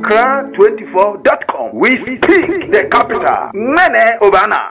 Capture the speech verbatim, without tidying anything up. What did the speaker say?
accra twenty-four dot com. We speak the capital. Mene Obana.